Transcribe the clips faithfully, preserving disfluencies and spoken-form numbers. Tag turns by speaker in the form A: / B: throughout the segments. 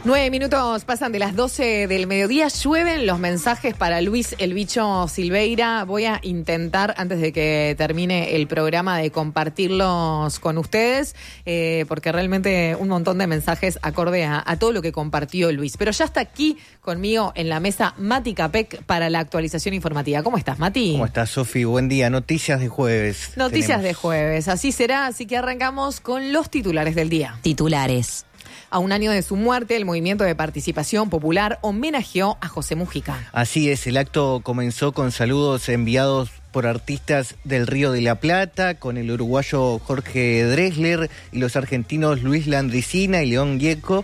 A: Nueve minutos pasan de las doce del mediodía. Llueven los mensajes para Luis el Bicho Silveira. Voy a intentar, antes de que termine el programa, de compartirlos con ustedes, eh, porque realmente un montón de mensajes acorde a, a todo lo que compartió Luis. Pero ya está aquí conmigo en la mesa Mati Capek para la actualización informativa. ¿Cómo estás, Mati?
B: ¿Cómo estás, Sofi? Buen día. Noticias de jueves.
A: Noticias
B: tenemos.
A: de jueves. Así será, así que arrancamos con los titulares del día.
C: Titulares.
A: A un año de su muerte, el Movimiento de Participación Popular homenajeó a José Mujica.
B: Así es, el acto comenzó con saludos enviados por artistas del Río de la Plata, con el uruguayo Jorge Drexler y los argentinos Luis Landricina y León Gieco.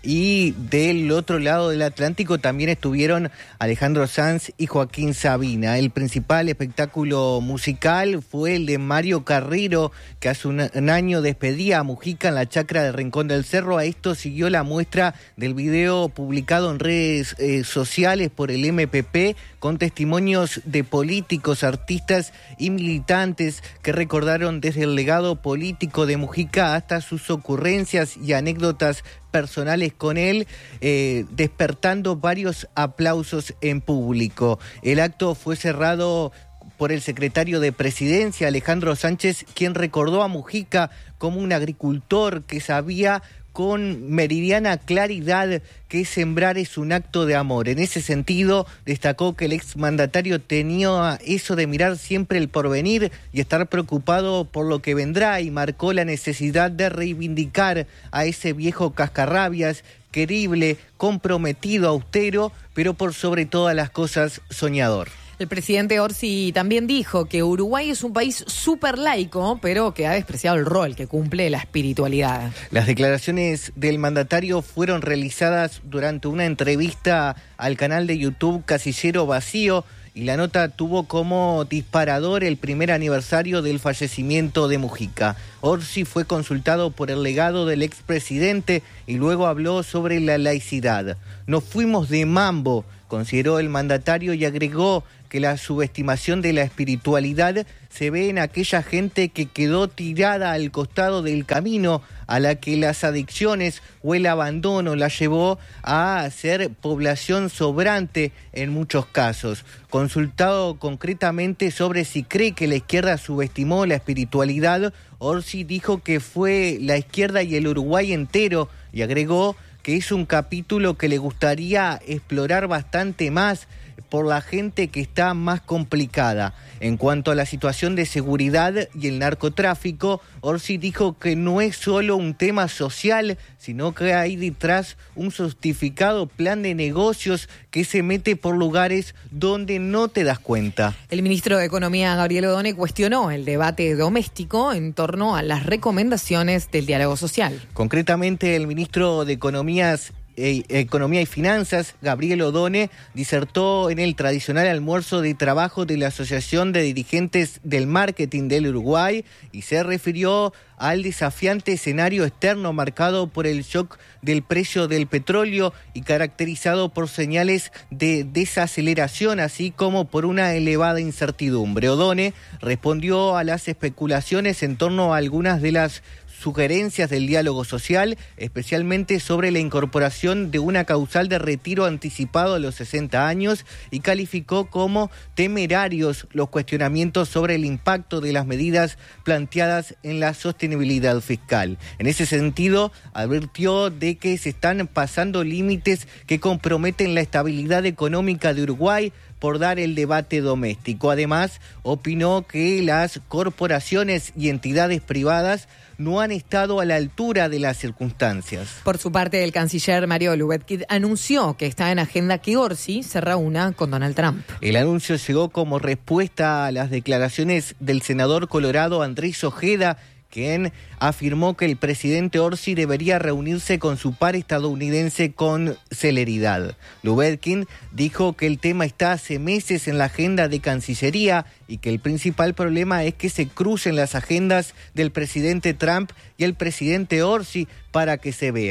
B: Y del otro lado del Atlántico también estuvieron Alejandro Sanz y Joaquín Sabina. El principal espectáculo musical fue el de Mario Carrero, que hace un, un año despedía a Mujica en la chacra de Rincón del Cerro. A esto siguió la muestra del video publicado en redes eh, sociales por el M P P, con testimonios de políticos, artistas y militantes que recordaron desde el legado político de Mujica hasta sus ocurrencias y anécdotas personales con él, eh, despertando varios aplausos en público. El acto fue cerrado por el secretario de Presidencia, Alejandro Sánchez, quien recordó a Mujica como un agricultor que sabía con meridiana claridad que sembrar es un acto de amor. En ese sentido, destacó que el exmandatario tenía eso de mirar siempre el porvenir y estar preocupado por lo que vendrá, y marcó la necesidad de reivindicar a ese viejo cascarrabias, querible, comprometido, austero, pero por sobre todas las cosas soñador.
A: El presidente Orsi también dijo que Uruguay es un país súper laico, pero que ha despreciado el rol que cumple la espiritualidad.
B: Las declaraciones del mandatario fueron realizadas durante una entrevista al canal de YouTube Casillero Vacío, y la nota tuvo como disparador el primer aniversario del fallecimiento de Mujica. Orsi fue consultado por el legado del expresidente y luego habló sobre la laicidad. Nos fuimos de mambo, consideró el mandatario, y agregó que la subestimación de la espiritualidad se ve en aquella gente que quedó tirada al costado del camino, a la que las adicciones o el abandono la llevó a ser población sobrante en muchos casos. Consultado concretamente sobre si cree que la izquierda subestimó la espiritualidad, Orsi dijo que fue la izquierda y el Uruguay entero, y agregó que es un capítulo que le gustaría explorar bastante más por la gente que está más complicada. En cuanto a la situación de seguridad y el narcotráfico, Orsi dijo que no es solo un tema social, sino que hay detrás un justificado plan de negocios que se mete por lugares donde no te das cuenta.
A: El ministro de Economía, Gabriel Odone, cuestionó el debate doméstico en torno a las recomendaciones del diálogo social.
B: Concretamente, el ministro de Economías Economía y Finanzas, Gabriel Odone, disertó en el tradicional almuerzo de trabajo de la Asociación de Dirigentes del Marketing del Uruguay y se refirió al desafiante escenario externo marcado por el shock del precio del petróleo y caracterizado por señales de desaceleración, así como por una elevada incertidumbre. Odone respondió a las especulaciones en torno a algunas de las sugerencias del diálogo social, especialmente sobre la incorporación de una causal de retiro anticipado a los sesenta años, y calificó como temerarios los cuestionamientos sobre el impacto de las medidas planteadas en la sostenibilidad fiscal. En ese sentido, advirtió de que se están pasando límites que comprometen la estabilidad económica de Uruguay por dar el debate doméstico. Además, opinó que las corporaciones y entidades privadas no han estado a la altura de las circunstancias.
A: Por su parte, el canciller Mario Lubetkin anunció que está en agenda que Orsi se reúna con Donald Trump.
B: El anuncio llegó como respuesta a las declaraciones del senador colorado Andrés Ojeda, quien afirmó que el presidente Orsi debería reunirse con su par estadounidense con celeridad. Lubetkin dijo que el tema está hace meses en la agenda de Cancillería y que el principal problema es que se crucen las agendas del presidente Trump y el presidente Orsi para que se vean.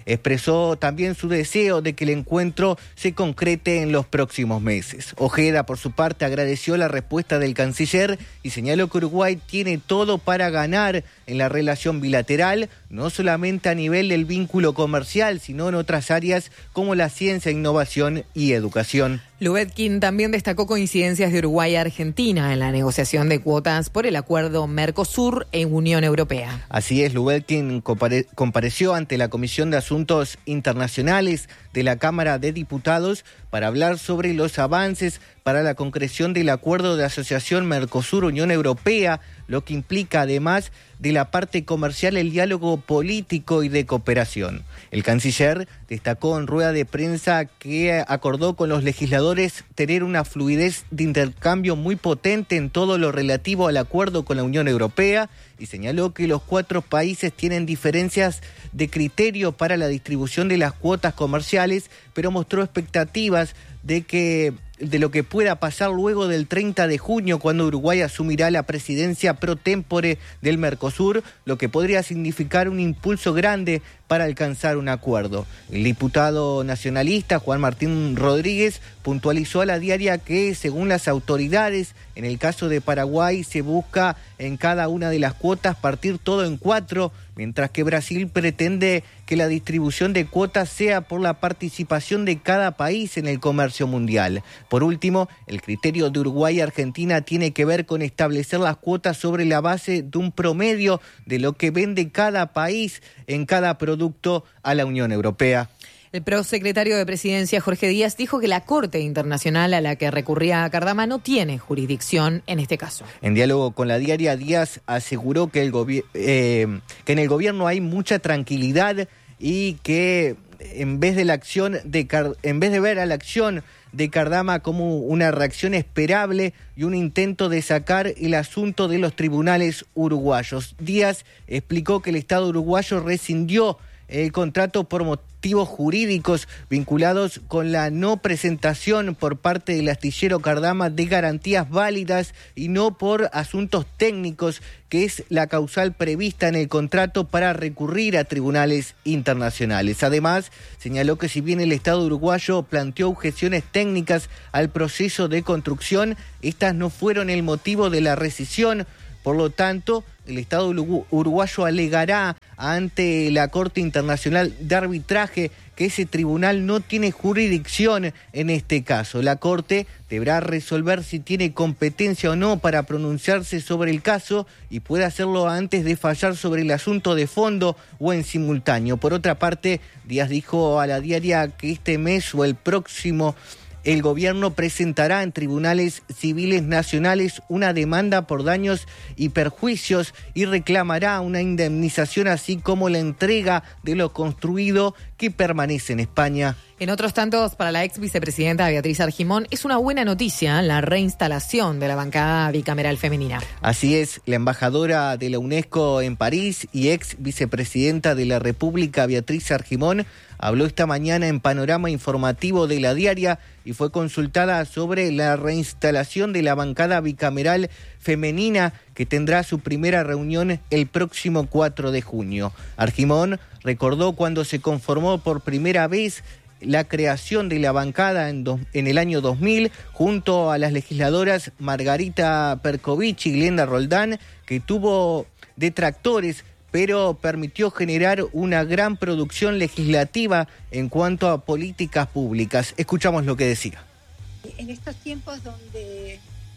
B: Expresó también su deseo de que el encuentro se concrete en los próximos meses. Ojeda, por su parte, agradeció la respuesta del canciller y señaló que Uruguay tiene todo para ganar en la relación bilateral, no solamente a nivel del vínculo comercial, sino en otras áreas como la ciencia, innovación y educación.
A: Lubetkin también destacó coincidencias de Uruguay y Argentina en la negociación de cuotas por el acuerdo Mercosur e Unión Europea.
B: Así es, Lubetkin compare- compareció ante la Comisión de Asuntos Internacionales de la Cámara de Diputados para hablar sobre los avances para la concreción del acuerdo de asociación Mercosur-Unión Europea, lo que implica además de la parte comercial el diálogo político y de cooperación. El canciller destacó en rueda de prensa que acordó con los legisladores tener una fluidez de intercambio muy potente en todo lo relativo al acuerdo con la Unión Europea y señaló que los cuatro países tienen diferencias de criterio para la distribución de las cuotas comerciales, pero mostró expectativas de que de lo que pueda pasar luego del treinta de junio, cuando Uruguay asumirá la presidencia pro tempore del Mercosur, lo que podría significar un impulso grande para alcanzar un acuerdo. El diputado nacionalista Juan Martín Rodríguez puntualizó a la diaria que, según las autoridades, en el caso de Paraguay se busca en cada una de las cuotas partir todo en cuatro, mientras que Brasil pretende que la distribución de cuotas sea por la participación de cada país en el comercio mundial. Por último, el criterio de Uruguay y Argentina tiene que ver con establecer las cuotas sobre la base de un promedio de lo que vende cada país en cada producto a la Unión Europea.
A: El prosecretario de Presidencia, Jorge Díaz, dijo que la Corte Internacional a la que recurría Cardama no tiene jurisdicción en este caso.
B: En diálogo con la diaria, Díaz aseguró que, el gobi- eh, que en el gobierno hay mucha tranquilidad y que en vez de la acción de Car- en vez de ver a la acción de Cardama como una reacción esperable y un intento de sacar el asunto de los tribunales uruguayos. Díaz explicó que el Estado uruguayo rescindió el contrato por motivos jurídicos vinculados con la no presentación por parte del astillero Cardama de garantías válidas y no por asuntos técnicos, que es la causal prevista en el contrato para recurrir a tribunales internacionales. Además, señaló que si bien el Estado uruguayo planteó objeciones técnicas al proceso de construcción, estas no fueron el motivo de la rescisión. Por lo tanto, el Estado uruguayo alegará ante la Corte Internacional de Arbitraje que ese tribunal no tiene jurisdicción en este caso. La Corte deberá resolver si tiene competencia o no para pronunciarse sobre el caso y puede hacerlo antes de fallar sobre el asunto de fondo o en simultáneo. Por otra parte, Díaz dijo a la diaria que este mes o el próximo el gobierno presentará en tribunales civiles nacionales una demanda por daños y perjuicios y reclamará una indemnización, así como la entrega de lo construido que permanece en España.
A: En otros tantos, para la ex vicepresidenta Beatriz Argimón, es una buena noticia la reinstalación de la bancada bicameral femenina.
B: Así es, la embajadora de la UNESCO en París y ex vicepresidenta de la República, Beatriz Argimón, habló esta mañana en Panorama Informativo de la Diaria y fue consultada sobre la reinstalación de la bancada bicameral femenina, que tendrá su primera reunión el próximo cuatro de junio. Argimón recordó cuando se conformó por primera vez la creación de la bancada en, do, en el año dos mil, junto a las legisladoras Margarita Percovich y Glenda Roldán, que tuvo detractores, pero permitió generar una gran producción legislativa en cuanto a políticas públicas. Escuchamos lo que decía.
C: En estos tiempos donde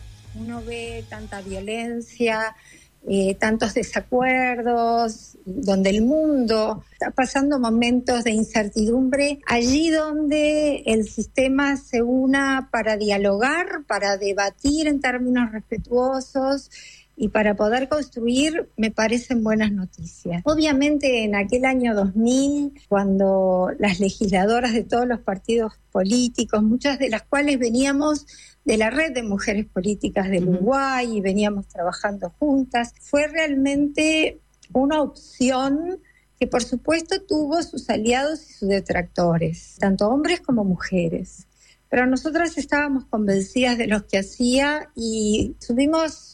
C: uno ve tanta violencia, eh, tantos desacuerdos, donde el mundo está pasando momentos de incertidumbre, allí donde el sistema se una para dialogar, para debatir en términos respetuosos y para poder construir, me parecen buenas noticias. Obviamente en aquel año dos mil, cuando las legisladoras de todos los partidos políticos, muchas de las cuales veníamos de la Red de Mujeres Políticas del Uruguay y veníamos trabajando juntas, fue realmente una opción que por supuesto tuvo sus aliados y sus detractores, tanto hombres como mujeres. Pero nosotras estábamos convencidas de lo que hacía y supimos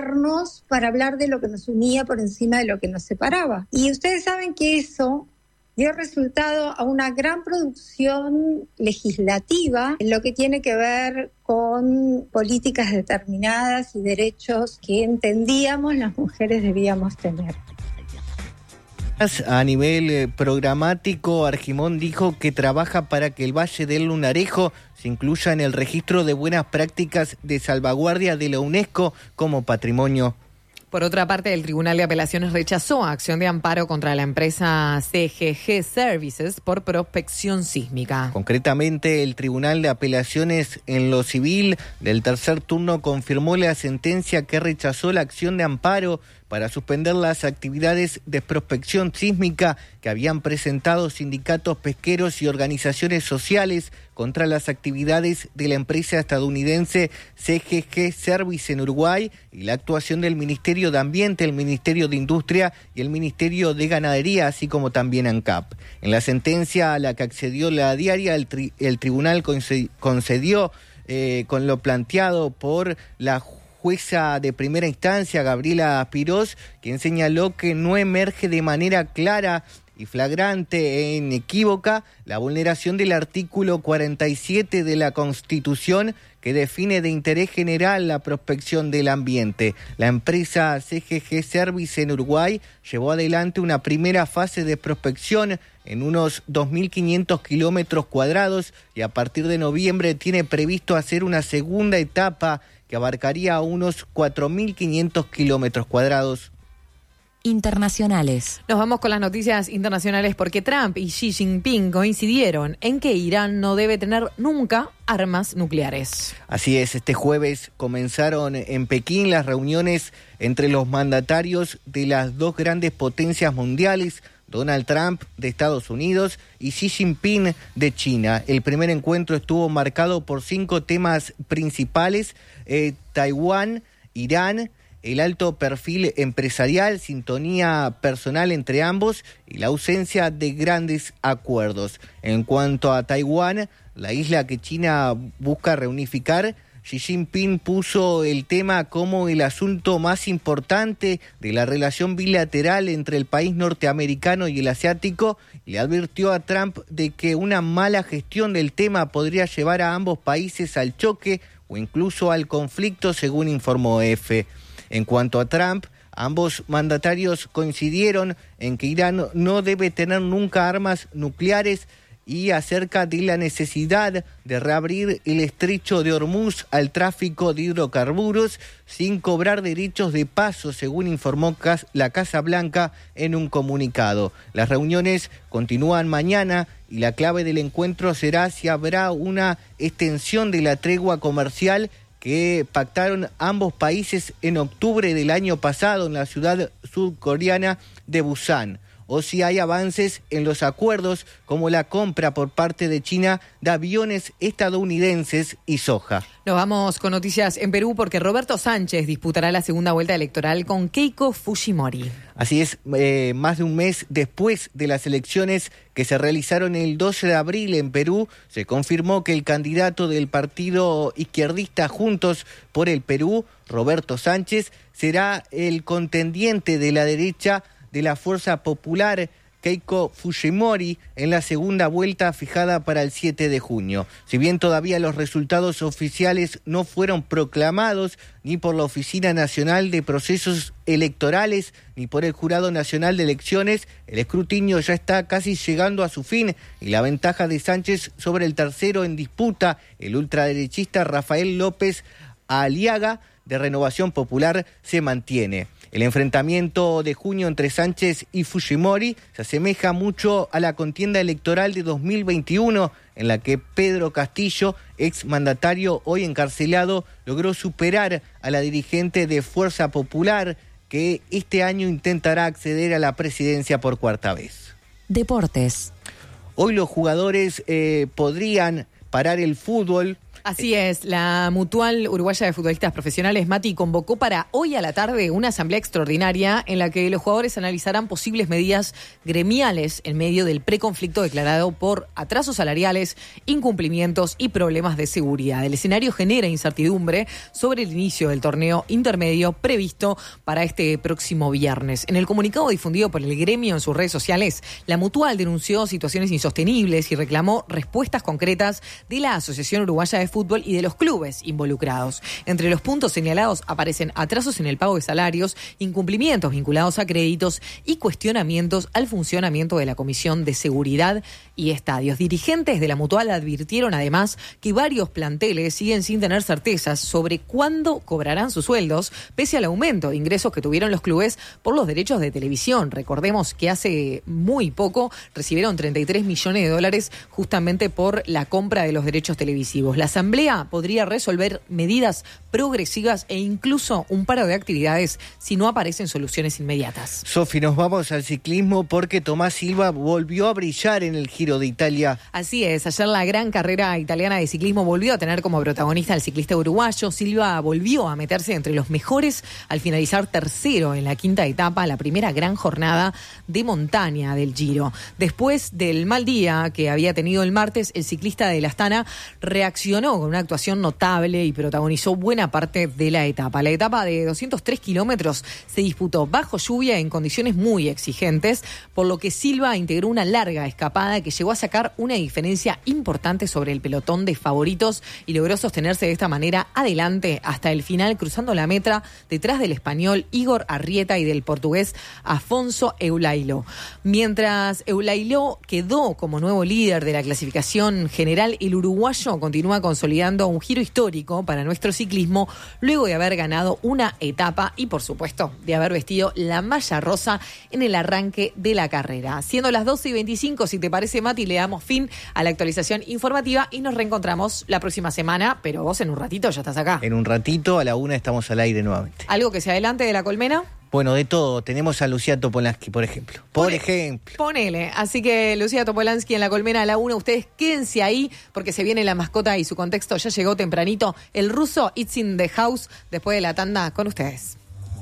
C: juntarnos para hablar de lo que nos unía por encima de lo que nos separaba. Y ustedes saben que eso dio resultado a una gran producción legislativa en lo que tiene que ver con políticas determinadas y derechos que entendíamos las mujeres debíamos tener.
B: A nivel eh, programático, Argimón dijo que trabaja para que el Valle del Lunarejo se incluya en el registro de buenas prácticas de salvaguardia de la UNESCO como patrimonio.
A: Por otra parte, el Tribunal de Apelaciones rechazó acción de amparo contra la empresa C G G Services por prospección sísmica.
B: Concretamente, el Tribunal de Apelaciones en lo civil del tercer turno confirmó la sentencia que rechazó la acción de amparo para suspender las actividades de prospección sísmica que habían presentado sindicatos pesqueros y organizaciones sociales contra las actividades de la empresa estadounidense C G G Service en Uruguay y la actuación del Ministerio de Ambiente, el Ministerio de Industria y el Ministerio de Ganadería, así como también ANCAP. En la sentencia a la que accedió la diaria, el, tri- el tribunal concedió eh, con lo planteado por la jueza de primera instancia, Gabriela Pirós, quien señaló que no emerge de manera clara y flagrante e inequívoca la vulneración del artículo cuarenta y siete de la Constitución que define de interés general la prospección del ambiente. La empresa C G G Service en Uruguay llevó adelante una primera fase de prospección en unos dos mil quinientos kilómetros cuadrados y a partir de noviembre tiene previsto hacer una segunda etapa que abarcaría unos cuatro mil quinientos kilómetros cuadrados.
D: Internacionales.
A: Nos vamos con las noticias internacionales porque Trump y Xi Jinping coincidieron en que Irán no debe tener nunca armas nucleares.
B: Así es, este jueves comenzaron en Pekín las reuniones entre los mandatarios de las dos grandes potencias mundiales, Donald Trump de Estados Unidos y Xi Jinping de China. El primer encuentro estuvo marcado por cinco temas principales: eh, Taiwán, Irán, el alto perfil empresarial, sintonía personal entre ambos y la ausencia de grandes acuerdos. En cuanto a Taiwán, la isla que China busca reunificar, Xi Jinping puso el tema como el asunto más importante de la relación bilateral entre el país norteamericano y el asiático y le advirtió a Trump de que una mala gestión del tema podría llevar a ambos países al choque o incluso al conflicto, según informó E F. En cuanto a Trump, ambos mandatarios coincidieron en que Irán no debe tener nunca armas nucleares y acerca de la necesidad de reabrir el estrecho de Hormuz al tráfico de hidrocarburos sin cobrar derechos de paso, según informó la Casa Blanca en un comunicado. Las reuniones continúan mañana y la clave del encuentro será si habrá una extensión de la tregua comercial que pactaron ambos países en octubre del año pasado en la ciudad surcoreana de Busan, o si hay avances en los acuerdos como la compra por parte de China de aviones estadounidenses y soja.
A: Nos vamos con noticias en Perú porque Roberto Sánchez disputará la segunda vuelta electoral con Keiko Fujimori.
B: Así es, eh, más de un mes después de las elecciones que se realizaron el doce de abril en Perú, se confirmó que el candidato del partido izquierdista Juntos por el Perú, Roberto Sánchez, será el contendiente de la derecha de la Fuerza Popular, Keiko Fujimori, en la segunda vuelta fijada para el siete de junio. Si bien todavía los resultados oficiales no fueron proclamados ni por la Oficina Nacional de Procesos Electorales ni por el Jurado Nacional de Elecciones, el escrutinio ya está casi llegando a su fin y la ventaja de Sánchez sobre el tercero en disputa, el ultraderechista Rafael López Aliaga, de Renovación Popular, se mantiene. El enfrentamiento de junio entre Sánchez y Fujimori se asemeja mucho a la contienda electoral de dos mil veintiuno, en la que Pedro Castillo, ex mandatario hoy encarcelado, logró superar a la dirigente de Fuerza Popular, que este año intentará acceder a la presidencia por cuarta vez.
D: Deportes.
B: Hoy los jugadores eh, podrían parar el fútbol
A: Así es, la Mutual Uruguaya de Futbolistas Profesionales, Mati, convocó para hoy a la tarde una asamblea extraordinaria en la que los jugadores analizarán posibles medidas gremiales en medio del preconflicto declarado por atrasos salariales, incumplimientos y problemas de seguridad. El escenario genera incertidumbre sobre el inicio del torneo intermedio previsto para este próximo viernes. En el comunicado difundido por el gremio en sus redes sociales, la Mutual denunció situaciones insostenibles y reclamó respuestas concretas de la Asociación Uruguaya de Fútbol y de los clubes involucrados. Entre los puntos señalados aparecen atrasos en el pago de salarios, incumplimientos vinculados a créditos y cuestionamientos al funcionamiento de la Comisión de Seguridad y Estadios. Dirigentes de la Mutual advirtieron además que varios planteles siguen sin tener certezas sobre cuándo cobrarán sus sueldos, pese al aumento de ingresos que tuvieron los clubes por los derechos de televisión. Recordemos que hace muy poco recibieron treinta y tres millones de dólares justamente por la compra de los derechos televisivos. La Asamblea podría resolver medidas progresivas e incluso un paro de actividades si no aparecen soluciones inmediatas.
B: Sofi, nos vamos al ciclismo porque Tomás Silva volvió a brillar en el Giro de Italia.
A: Así es, ayer la gran carrera italiana de ciclismo volvió a tener como protagonista al ciclista uruguayo. Silva volvió a meterse entre los mejores al finalizar tercero en la quinta etapa, la primera gran jornada de montaña del Giro. Después del mal día que había tenido el martes, el ciclista de la Astana reaccionó con una actuación notable y protagonizó buena parte de la etapa. La etapa de doscientos tres kilómetros se disputó bajo lluvia en condiciones muy exigentes, por lo que Silva integró una larga escapada que llegó a sacar una diferencia importante sobre el pelotón de favoritos y logró sostenerse de esta manera adelante hasta el final, cruzando la meta detrás del español Igor Arrieta y del portugués Afonso Eulailo. Mientras Eulailo quedó como nuevo líder de la clasificación general, el uruguayo continúa consolidando un giro histórico para nuestro ciclismo luego de haber ganado una etapa y, por supuesto, de haber vestido la malla rosa en el arranque de la carrera. Siendo las doce y veinticinco, si te parece, Mati, le damos fin a la actualización informativa y nos reencontramos la próxima semana, pero vos en un ratito ya estás acá.
B: En un ratito, a la una, estamos al aire nuevamente.
A: ¿Algo que se adelante de la colmena?
B: Bueno, de todo. Tenemos a Lucía Topolansky, por ejemplo. Por
A: Pone,
B: ejemplo.
A: Ponele. Así que Lucía Topolansky en la colmena a la una. Ustedes quédense ahí porque se viene la mascota y su contexto ya llegó tempranito. El ruso It's in the House después de la tanda con ustedes.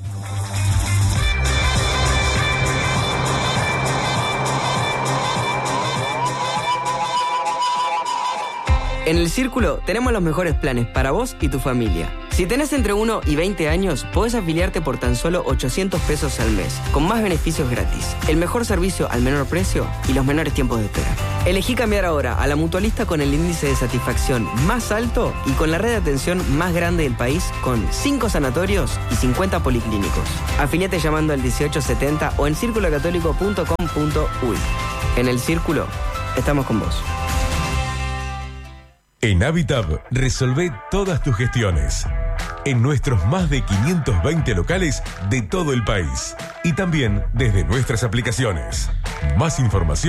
E: En El Círculo tenemos los mejores planes para vos y tu familia. Si tenés entre uno y veinte años, podés afiliarte por tan solo ochocientos pesos al mes, con más beneficios gratis, el mejor servicio al menor precio y los menores tiempos de espera. Elegí cambiar ahora a la mutualista con el índice de satisfacción más alto y con la red de atención más grande del país, con cinco sanatorios y cincuenta policlínicos. Afiliate llamando al dieciocho setenta o en círculo católico punto com punto uy. En El Círculo, estamos con vos.
F: En Habitab, resolvé todas tus gestiones. En nuestros más de quinientos veinte locales de todo el país. Y también desde nuestras aplicaciones. Más información